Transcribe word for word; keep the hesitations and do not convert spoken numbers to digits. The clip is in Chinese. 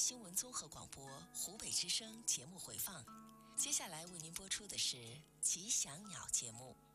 新闻综合广播湖北之声节目回放。接下来为您播出的是吉祥鸟节目。